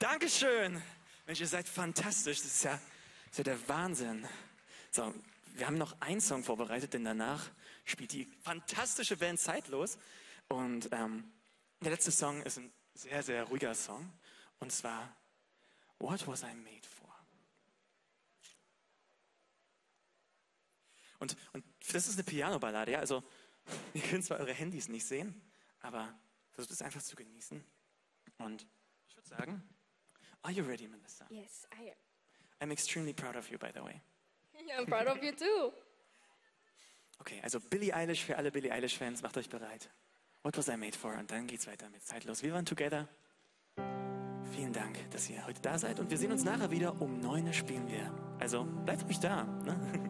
Dankeschön. Mensch, ihr seid fantastisch. Das ist ja der Wahnsinn. So, wir haben noch einen Song vorbereitet, denn danach spielt die fantastische Band Zeitlos. Und der letzte Song ist ein sehr, sehr ruhiger Song. Und zwar What Was I Made For? Und das ist eine Piano-Ballade, ja. Also, ihr könnt zwar eure Handys nicht sehen, aber versucht es einfach zu genießen. Und ich würde sagen, are you ready, Melissa? Yes, I am. I'm extremely proud of you, by the way. I'm proud of you too. Okay, also Billie Eilish, für alle Billie Eilish-Fans, macht euch bereit. What Was I Made For? Und dann geht's weiter mit Zeitlos. Wir waren together. Vielen Dank, dass ihr heute da seid. Und wir sehen uns nachher wieder. Um 9 Uhr spielen wir. Also bleibt ruhig da. Ne?